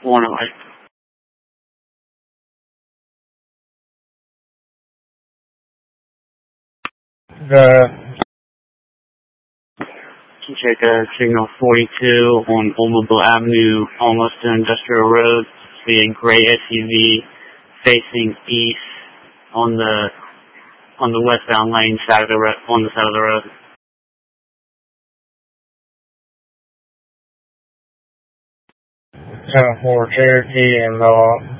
One away. Check signal 42 on Oldsmobile Avenue, almost to Industrial Road. See a gray SUV facing east on the westbound lane side of the on the side of the road. 10-4 Cherokee and